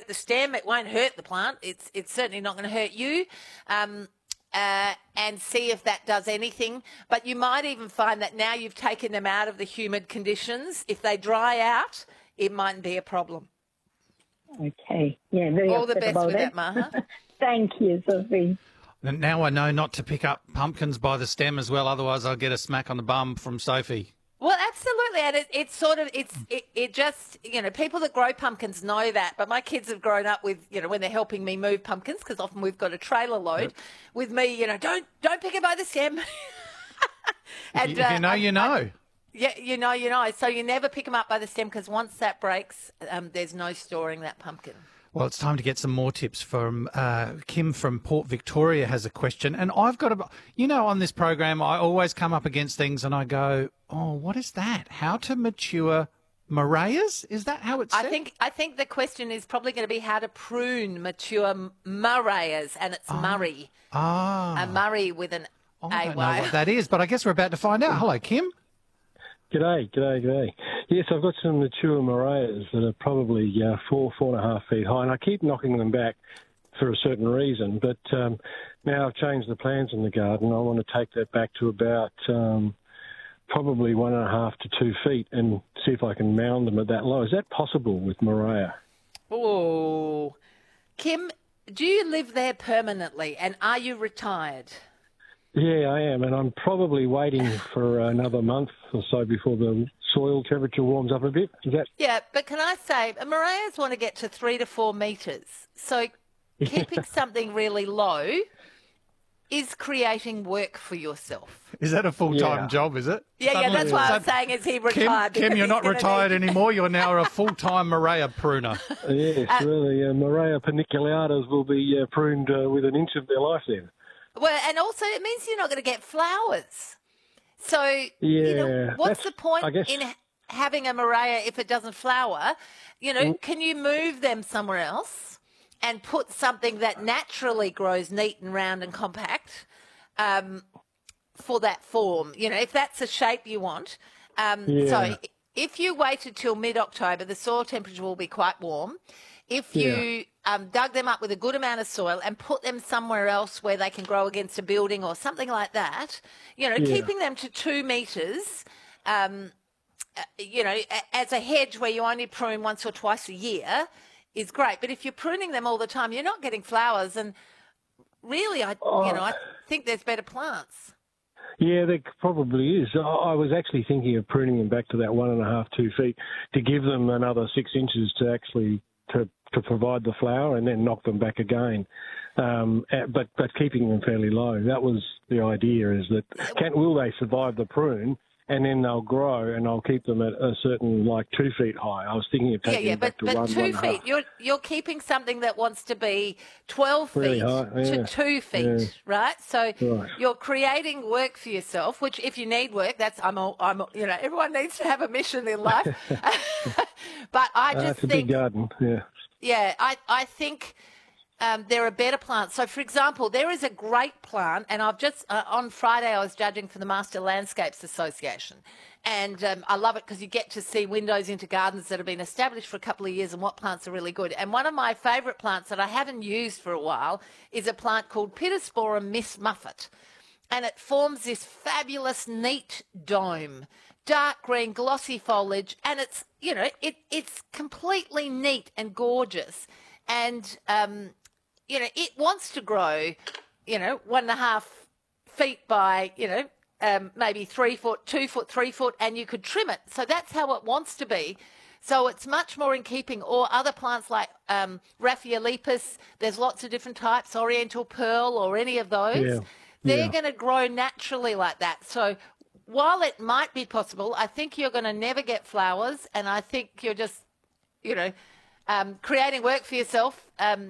the stem. It won't hurt the plant. It's certainly not going to hurt you. And see if that does anything. But you might even find that now you've taken them out of the humid conditions, if they dry out, it mightn't be a problem. Okay. Yeah, very All the upset best about with that. that, Maha. Thank you, Sophie. And now I know not to pick up pumpkins by the stem as well, otherwise I'll get a smack on the bum from Sophie. Well, absolutely, and it's sort of it just people that grow pumpkins know that. But my kids have grown up with when they're helping me move pumpkins, because often we've got a trailer load with me. Don't pick it by the stem. And, if you know, you know. Yeah, you know. So you never pick them up by the stem, because once that breaks, there's no storing that pumpkin. Well, it's time to get some more tips from Kim from Port Victoria has a question. And I've got on this program, I always come up against things and I go, oh, what is that? How to mature Moreas? Is that how it's said? I think the question is probably going to be how to prune mature Moreas, and it's Murray. A Murray with an A-Y. I don't know what that is, but I guess we're about to find out. Hello, Kim. G'day. Yes, I've got some mature Moreas that are probably 4.5 feet high, and I keep knocking them back for a certain reason. But now I've changed the plans in the garden. I want to take that back to about probably 1.5 to 2 feet and see if I can mound them at that low. Is that possible with Morea? Oh, Kim, do you live there permanently, and are you retired? Yeah, I am, and I'm probably waiting for another month or so before the soil temperature warms up a bit. Is that? Yeah, but can I say, Moreas want to get to 3 to 4 metres, so keeping something really low is creating work for yourself. Is that a full-time job, is it? Yeah, that's why I was saying, is he retired? Kim, you're not retired anymore. You're now a full-time Morea pruner. Yes, really. Morea paniculatas will be pruned within an inch of their life then. Well, and also it means you're not going to get flowers. So, what's the point in having a Morea if it doesn't flower? Can you move them somewhere else and put something that naturally grows neat and round and compact for that form? If that's the shape you want. So if you waited till mid-October, the soil temperature will be quite warm. If you dug them up with a good amount of soil and put them somewhere else where they can grow against a building or something like that, keeping them to 2 metres, as a hedge where you only prune once or twice a year is great. But if you're pruning them all the time, you're not getting flowers. And really, I think there's better plants. Yeah, there probably is. I was actually thinking of pruning them back to that 1.5, 2 feet to give them another 6 inches to actually to provide the flower, and then knock them back again. But keeping them fairly low. That was the idea, is that will they survive the prune, and then they'll grow, and I'll keep them at a certain 2 feet high. I was thinking of taking them back to 1.5. 2 feet. You're keeping something that wants to be 12 feet to 2 feet, right? So you're creating work for yourself. Which, if you need work, everyone needs to have a mission in life. But I just think, a big garden. Yeah, I think there are better plants. So, for example, there is a great plant, and I've just, on Friday I was judging for the Master Landscapes Association, and I love it because you get to see windows into gardens that have been established for a couple of years and what plants are really good. And one of my favourite plants that I haven't used for a while is a plant called Pittosporum Miss Muffet, and it forms this fabulous, neat dome. Dark green, glossy foliage, and it's it's completely neat and gorgeous, and it wants to grow 1.5 feet by maybe 3 foot, 2 foot, 3 foot, and you could trim it. So that's how it wants to be. So it's much more in keeping. Or other plants like Raphaelepis. There's lots of different types, Oriental Pearl, or any of those. They're going to grow naturally like that. So while it might be possible, I think you're going to never get flowers, and I think you're just, creating work for yourself. And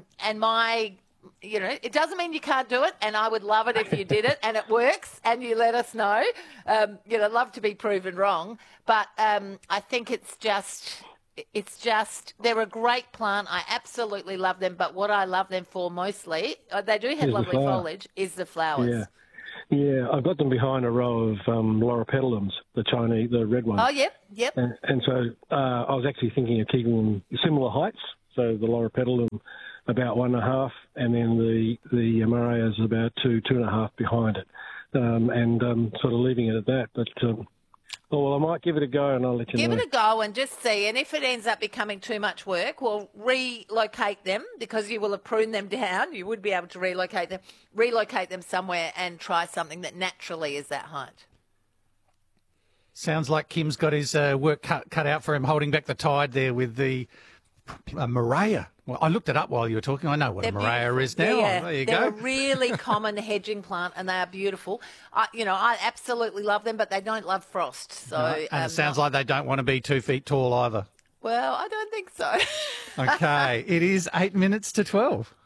it doesn't mean you can't do it, and I would love it if you did it and it works and you let us know. I'd love to be proven wrong, but I think it's just they're a great plant. I absolutely love them, but what I love them for mostly, they do have lovely foliage, is the flowers. Yeah, I've got them behind a row of Loropetalums, the red ones. Oh, yep. And so I was actually thinking of keeping them similar heights, So the Loropetalum about 1.5, and then the Murray is about 2.5 behind it, and sort of leaving it at that. But well, I might give it a go, and I'll let you know. Give it a go and just see. And if it ends up becoming too much work, we'll relocate them, because you will have pruned them down. You would be able to relocate them somewhere and try something that naturally is that height. Sounds like Kim's got his work cut out for him, holding back the tide there with the Murraya. Well, I looked it up while you were talking. I know what a Murraya is now. Yeah, There you they're go. a really common hedging plant, and they are beautiful. I absolutely love them, but they don't love frost. So, And it sounds like they don't want to be 2 feet tall either. Well, I don't think so. Okay, it is 8 minutes to 12.